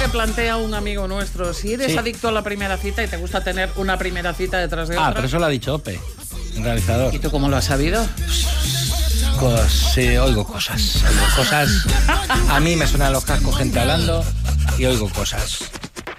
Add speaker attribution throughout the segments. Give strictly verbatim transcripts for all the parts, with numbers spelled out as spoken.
Speaker 1: que plantea un amigo nuestro. Si eres
Speaker 2: Sí.
Speaker 1: adicto a la primera cita y te gusta tener una primera cita detrás de
Speaker 2: Ah,
Speaker 1: otra...
Speaker 2: pero eso lo ha dicho Ope, el realizador.
Speaker 1: ¿Y tú cómo lo has sabido?
Speaker 2: Cos, sí, oigo cosas. Oigo cosas. A mí me suenan los cascos gente hablando y oigo cosas.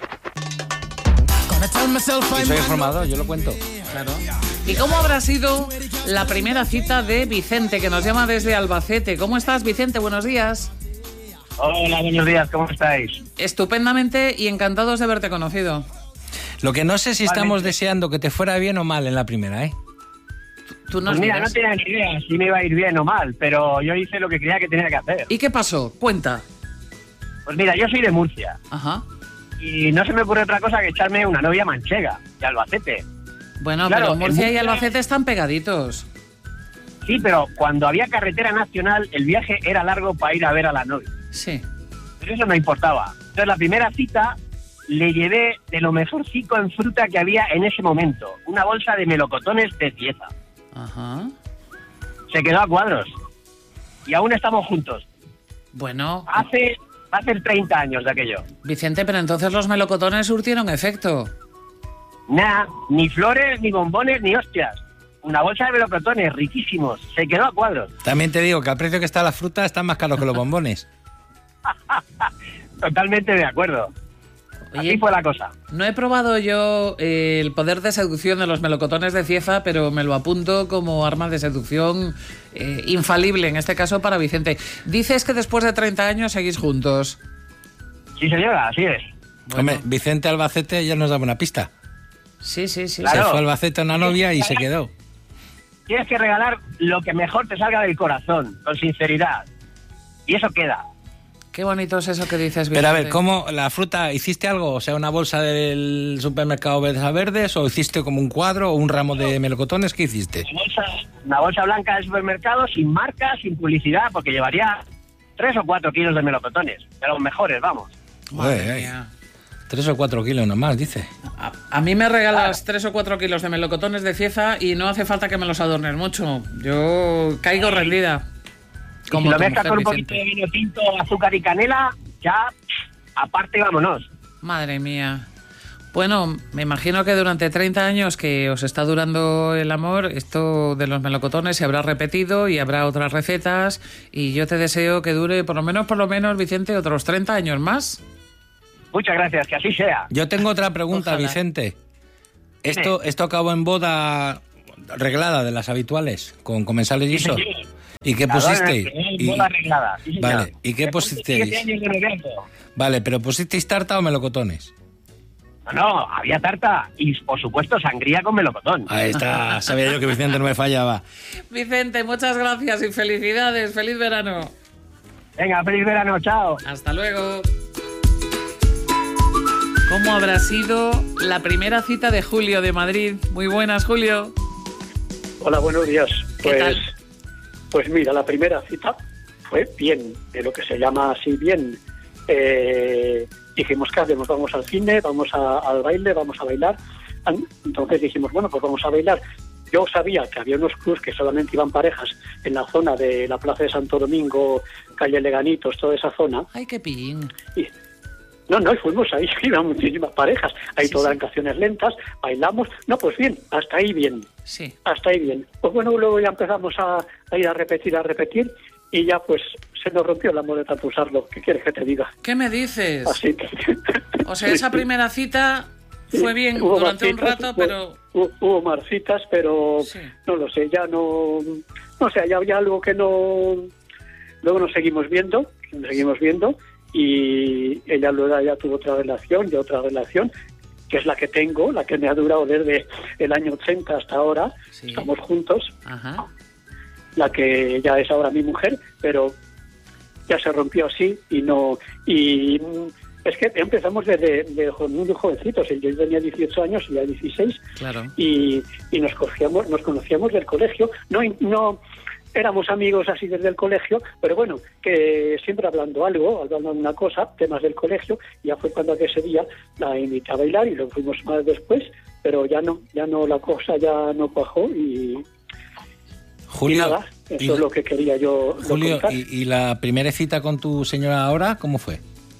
Speaker 2: Y soy informador, yo lo cuento.
Speaker 1: Claro. ¿Y cómo habrá sido la primera cita de Vicente, que nos llama desde Albacete? ¿Cómo estás, Vicente? Buenos días.
Speaker 3: Hola, buenos días, ¿cómo estáis?
Speaker 1: Estupendamente y encantados de haberte conocido.
Speaker 2: Lo que no sé si estamos
Speaker 3: Igualmente.
Speaker 2: deseando que te fuera bien o mal en la primera, ¿eh?
Speaker 1: Tú nos
Speaker 3: Pues mira,
Speaker 1: dirás.
Speaker 3: no tenía ni idea si me iba a ir bien o mal, pero yo hice lo que creía que tenía que hacer.
Speaker 1: ¿Y qué pasó? Cuenta.
Speaker 3: Pues mira, yo soy de Murcia
Speaker 1: Ajá.
Speaker 3: y no se me ocurre otra cosa que echarme una novia manchega de Albacete.
Speaker 1: Bueno,
Speaker 3: Claro,
Speaker 1: pero
Speaker 3: en
Speaker 1: Murcia y
Speaker 3: Murcia-
Speaker 1: Albacete están pegaditos.
Speaker 3: Sí, pero cuando había carretera nacional, el viaje era largo para ir a ver a la novia.
Speaker 1: Sí.
Speaker 3: Pero eso no importaba. Entonces, la primera cita le llevé de lo mejorcico en fruta que había en ese momento. Una bolsa de melocotones de Cieza.
Speaker 1: Ajá.
Speaker 3: Se quedó a cuadros. Y aún estamos juntos.
Speaker 1: Bueno,
Speaker 3: Hace, va a ser treinta años de aquello.
Speaker 1: Vicente, pero entonces los melocotones surtieron efecto.
Speaker 3: Nada, ni flores, ni bombones, ni hostias. Una bolsa de melocotones riquísimos. Se quedó a cuadros.
Speaker 2: También te digo que al precio que está la fruta están más caros que los bombones.
Speaker 3: Totalmente de acuerdo.
Speaker 1: Oye,
Speaker 3: Así fue la cosa.
Speaker 1: no he probado yo eh, el poder de seducción de los melocotones de Cieza, pero me lo apunto como arma de seducción eh, infalible, en este caso para Vicente. Dices que después de treinta años seguís juntos.
Speaker 3: Sí, señora, así es.
Speaker 1: Bueno.
Speaker 2: Hombre, Vicente Albacete ya nos daba una pista.
Speaker 1: Sí, sí, sí.
Speaker 3: Claro.
Speaker 2: Se fue a Albacete a una novia y se quedó.
Speaker 3: Tienes que regalar lo que mejor te salga del corazón, con sinceridad. Y eso queda.
Speaker 1: Qué bonito es eso que dices, Vicente.
Speaker 2: Pero a ver, ¿cómo la fruta, hiciste algo? O sea, una bolsa del supermercado Verdes Verdes, o hiciste como un cuadro o un ramo de melocotones, ¿qué hiciste?
Speaker 3: Una bolsa, una bolsa blanca del supermercado, sin marca, sin publicidad, porque llevaría tres o cuatro kilos de melocotones. De los mejores, vamos.
Speaker 1: Madre
Speaker 2: Ué,
Speaker 1: mía.
Speaker 2: Tres o cuatro kilos nomás, dice.
Speaker 1: A, a mí me regalas tres o cuatro kilos de melocotones de Cieza y no hace falta que me los adornes mucho. Yo caigo rendida.
Speaker 3: Y
Speaker 1: Como
Speaker 3: si lo
Speaker 1: tu
Speaker 3: mezclas
Speaker 1: mujer,
Speaker 3: con un poquito
Speaker 1: Vicente.
Speaker 3: de vino tinto, azúcar y canela, ya, aparte, vámonos.
Speaker 1: Madre mía. Bueno, me imagino que durante treinta años que os está durando el amor, esto de los melocotones se habrá repetido y habrá otras recetas, y yo te deseo que dure por lo menos, por lo menos, Vicente, otros treinta años más.
Speaker 3: Muchas gracias, que así sea.
Speaker 2: Yo tengo otra pregunta,
Speaker 1: Ojalá.
Speaker 2: Vicente. Esto, esto acabó en boda reglada de las habituales, con comensales y eso.
Speaker 3: Sí, señor.
Speaker 2: ¿Y qué
Speaker 3: Claro,
Speaker 2: pusisteis?
Speaker 3: en el-
Speaker 2: Y-
Speaker 3: boda arreglada, sí, señor.
Speaker 2: Vale, ¿y qué
Speaker 3: Después de
Speaker 2: pusisteis?
Speaker 3: siete años de noviazgo.
Speaker 2: Vale, pero ¿pusisteis tarta o melocotones?
Speaker 3: No, no, había tarta y, por supuesto, sangría con melocotón.
Speaker 2: Ahí está, sabía yo que Vicente no me fallaba.
Speaker 1: Vicente, muchas gracias y felicidades. ¡Feliz verano!
Speaker 3: Venga, feliz verano, chao.
Speaker 1: Hasta luego. ¿Cómo habrá sido la primera cita de Julio de Madrid? Muy buenas, Julio.
Speaker 4: Hola, buenos días.
Speaker 1: ¿Qué
Speaker 4: Pues,
Speaker 1: tal?
Speaker 4: pues mira, la primera cita fue bien, de lo que se llama así bien. Eh, dijimos, ¿qué hacemos? Vamos al cine, vamos a- al baile, vamos a bailar. Entonces dijimos, bueno, pues vamos a bailar. Yo sabía que había unos clubs que solamente iban parejas en la zona de la Plaza de Santo Domingo, calle Leganitos, toda esa zona.
Speaker 1: Ay, qué pillín.
Speaker 4: Y, no, no, y fuimos ahí, iban muchísimas parejas. Ahí
Speaker 1: Sí,
Speaker 4: todas
Speaker 1: sí.
Speaker 4: en canciones lentas, bailamos. No, pues bien, hasta ahí bien.
Speaker 1: Sí.
Speaker 4: Hasta ahí bien. Pues bueno, luego ya empezamos a, a ir a repetir, a repetir, y ya pues se nos rompió el amor de tanto usarlo. ¿Qué quieres que te diga?
Speaker 1: ¿Qué me dices?
Speaker 4: Así que...
Speaker 1: O sea, esa primera cita
Speaker 4: Sí,
Speaker 1: fue bien
Speaker 4: hubo
Speaker 1: durante un
Speaker 4: marcitas,
Speaker 1: rato,
Speaker 4: hubo-
Speaker 1: pero...
Speaker 4: Hubo, hubo marcitas, pero
Speaker 1: Sí.
Speaker 4: no lo sé, ya no... No sé, ya había algo que no... Luego nos seguimos viendo, nos seguimos viendo, y ella luego ya tuvo otra relación, y otra relación, que es la que tengo, la que me ha durado desde el año ochenta hasta ahora.
Speaker 1: Sí.
Speaker 4: Estamos juntos,
Speaker 1: Ajá.
Speaker 4: la que ya es ahora mi mujer, pero ya se rompió así y no... y mm, es que empezamos desde de, muy jovencitos. Yo tenía dieciocho años y ya dieciséis,
Speaker 1: Claro.
Speaker 4: y, y nos conocíamos, nos conocíamos del colegio. No, no éramos amigos así desde el colegio, pero bueno, que siempre hablando algo, hablando de una cosa, temas del colegio. Ya fue cuando ese día la invité a bailar y lo fuimos más después, pero ya no, ya no, la cosa ya no cuajó y,
Speaker 2: Julio,
Speaker 4: y nada, eso
Speaker 2: y-
Speaker 4: es lo que quería yo
Speaker 2: Julio,
Speaker 4: contar.
Speaker 2: ¿y, y la primera cita con tu señora ahora cómo fue?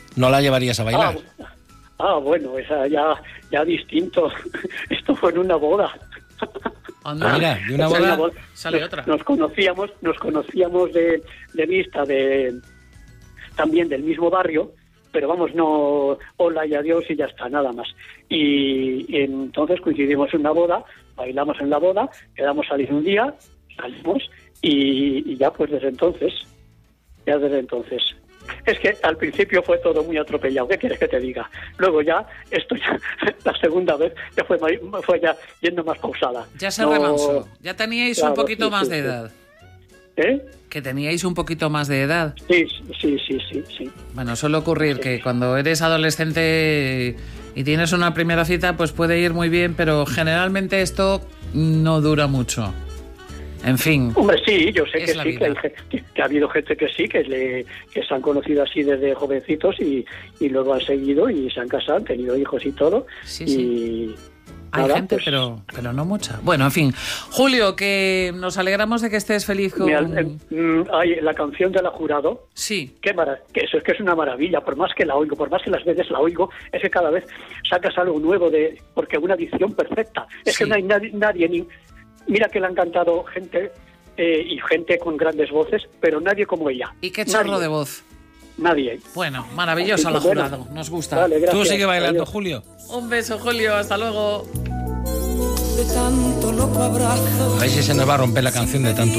Speaker 2: no la llevarías a bailar.
Speaker 4: Ah, ah, bueno, esa ya, ya distinto. Esto fue en una boda.
Speaker 1: Anda,
Speaker 2: Ah, mira, de una
Speaker 4: O sea,
Speaker 2: boda
Speaker 4: en la boda
Speaker 1: sale
Speaker 4: nos,
Speaker 1: otra.
Speaker 4: Nos conocíamos, nos conocíamos de, de vista, de también del mismo barrio, pero vamos, no, hola y adiós y ya está, nada más. Y, y entonces coincidimos en una boda, bailamos en la boda, quedamos a salir un día, salimos y, y ya pues desde entonces, ya desde entonces. Es que al principio fue todo muy atropellado, ¿qué quieres que te diga? Luego ya, esto ya, la segunda vez, ya fue, fue ya yendo más pausada.
Speaker 1: Ya se
Speaker 4: No-
Speaker 1: remansó. Ya teníais
Speaker 4: Claro,
Speaker 1: un poquito
Speaker 4: sí,
Speaker 1: más
Speaker 4: sí,
Speaker 1: de
Speaker 4: sí.
Speaker 1: edad.
Speaker 4: ¿Eh?
Speaker 1: Que teníais un poquito más de edad.
Speaker 4: Sí, sí, sí, sí, sí.
Speaker 1: Bueno, suele ocurrir
Speaker 4: Sí.
Speaker 1: que cuando eres adolescente y tienes una primera cita, pues puede ir muy bien, pero generalmente esto no dura mucho. En fin,
Speaker 4: Hombre, sí, yo sé
Speaker 1: Es
Speaker 4: que
Speaker 1: la
Speaker 4: sí, que, hay,
Speaker 1: vida.
Speaker 4: ge- que, que ha habido gente que sí, que, le, que se han conocido así desde jovencitos y, y luego han seguido y se han casado, han tenido hijos y todo.
Speaker 1: Sí,
Speaker 4: y
Speaker 1: sí. hay
Speaker 4: nada,
Speaker 1: gente,
Speaker 4: pues,
Speaker 1: pero, pero no mucha. Bueno, en fin. Julio, que nos alegramos de que estés feliz con...
Speaker 4: mira, eh, mm, hay la canción de la Jurado,
Speaker 1: Sí,
Speaker 4: qué mara- que eso es que es una maravilla, por más que la oigo, por más que las veces la oigo, es que cada vez sacas algo nuevo, de porque una dicción perfecta. Es
Speaker 1: Sí.
Speaker 4: que no hay nadie, nadie ni, mira que le han cantado gente eh, y gente con grandes voces, pero nadie como ella.
Speaker 1: y qué chorro
Speaker 4: Nadie.
Speaker 1: de voz.
Speaker 4: Nadie.
Speaker 1: Bueno, maravilloso
Speaker 4: Así
Speaker 1: la
Speaker 4: que, bueno,
Speaker 1: jurado, nos gusta.
Speaker 4: Vale,
Speaker 2: Tú
Speaker 4: gracias.
Speaker 2: sigue bailando,
Speaker 4: Adiós.
Speaker 2: Julio.
Speaker 1: Un beso, Julio, hasta luego.
Speaker 5: De tanto loco abrazo.
Speaker 2: A ver si se nos va a romper la canción de tanto